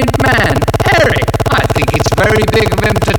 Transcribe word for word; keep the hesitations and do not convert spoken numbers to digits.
great man. Eric, I think it's very big of him to